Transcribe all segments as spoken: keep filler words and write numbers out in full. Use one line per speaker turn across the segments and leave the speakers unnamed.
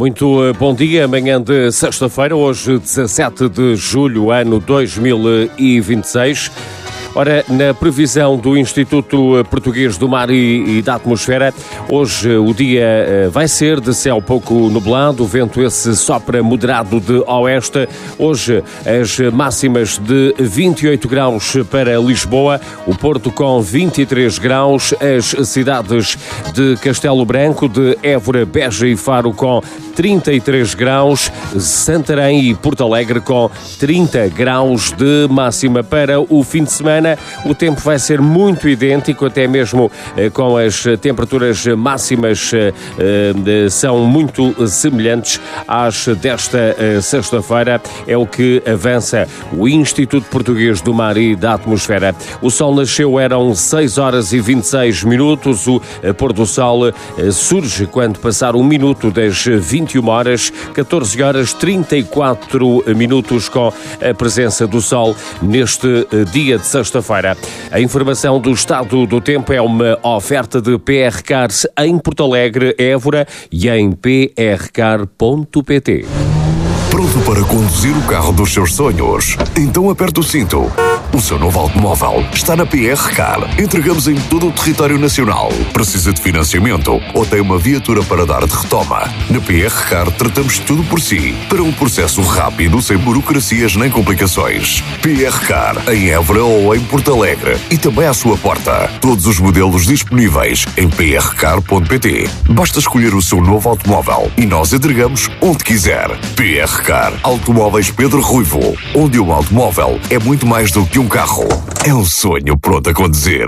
Muito bom dia, amanhã de sexta-feira, hoje dezassete de julho, ano dois mil e vinte e seis. Ora, na previsão do Instituto Português do Mar e, e da Atmosfera, hoje o dia vai ser de céu pouco nublado, o vento esse sopra moderado de oeste. Hoje as máximas de vinte e oito graus para Lisboa, o Porto com vinte e três graus, as cidades de Castelo Branco, de Évora, Beja e Faro com trinta e três graus, Santarém e Porto Alegre com trinta graus de máxima. Para o fim de semana, o tempo vai ser muito idêntico, até mesmo eh, com as temperaturas máximas eh, eh, são muito semelhantes às desta eh, sexta-feira, é o que avança o Instituto Português do Mar e da Atmosfera. O sol nasceu, eram seis horas e vinte e seis minutos, o eh, pôr do sol eh, surge quando passar um minuto das vinte e uma horas, catorze horas trinta e quatro minutos, com a presença do sol neste eh, dia de sexta-feira. A informação do estado do tempo é uma oferta de P R Cars em Porto Alegre, Évora e em p r car ponto p t.
Pronto para conduzir o carro dos seus sonhos? Então aperte o cinto. O seu novo automóvel está na P R Car. Entregamos em todo o território nacional. Precisa de financiamento ou tem uma viatura para dar de retoma? Na P R Car tratamos tudo por si, para um processo rápido, sem burocracias nem complicações. P R Car em Évora ou em Porto Alegre e também à sua porta. Todos os modelos disponíveis em p r car ponto p t. Basta escolher o seu novo automóvel e nós entregamos onde quiser. P R Car Automóveis Pedro Ruivo, onde um automóvel é muito mais do que um carro. É um sonho pronto a conduzir.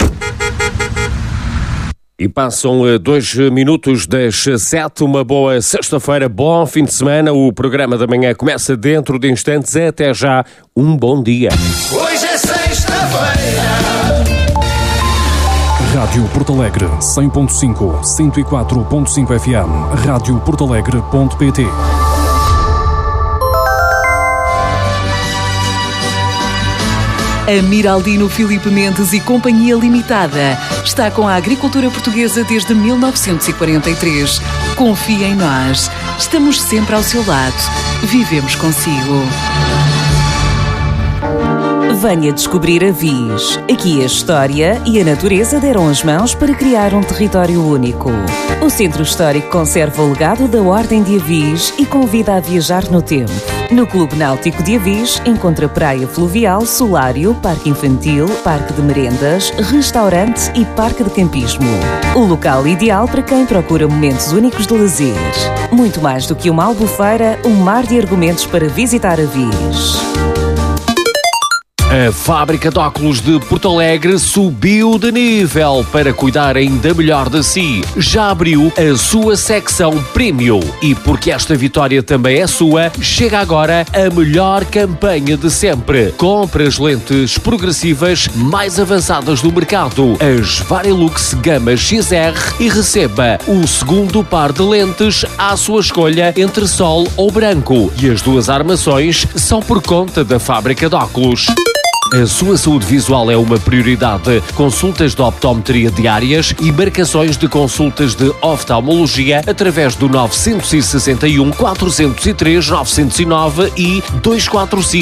E passam dois minutos das sete, uma boa sexta-feira, bom fim de semana. O programa da manhã começa dentro de instantes. Até já, um bom dia.
Hoje é sexta-feira.
Rádio Porto Alegre, cem ponto cinco, cento e quatro ponto cinco F M, rádio porto alegre ponto p t.
Amiraldino Filipe Mendes e Companhia Limitada está com a agricultura portuguesa desde mil novecentos e quarenta e três. Confie em nós. Estamos sempre ao seu lado. Vivemos consigo. Venha descobrir a Viz. Aqui a história e a natureza deram as mãos para criar um território único. O Centro Histórico conserva o legado da Ordem de Avis e convida a viajar no tempo. No Clube Náutico de Avis encontra praia fluvial, solário, parque infantil, parque de merendas, restaurante e parque de campismo. O local ideal para quem procura momentos únicos de lazer. Muito mais do que uma albufeira, um mar de argumentos para visitar Avis.
A fábrica de óculos de Porto Alegre subiu de nível para cuidar ainda melhor de si. Já abriu a sua secção Premium. E porque esta vitória também é sua, chega agora a melhor campanha de sempre. Compre as lentes progressivas mais avançadas do mercado, as Varilux Gama X R, e receba um segundo par de lentes à sua escolha entre sol ou branco. E as duas armações são por conta da fábrica de óculos. A sua saúde visual é uma prioridade. Consultas de optometria diárias e marcações de consultas de oftalmologia através do nove seis um, quatro zero três, nove zero nove e dois quatro cinco.